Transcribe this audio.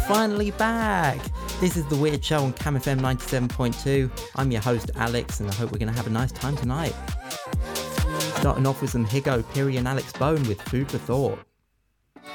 finally back. This is The Weird Show on Cam FM 97.2. I'm your host Alex, and I hope we're going to have a nice time tonight. Starting off with some Higo, Piri and Alex Bone with Food for Thought.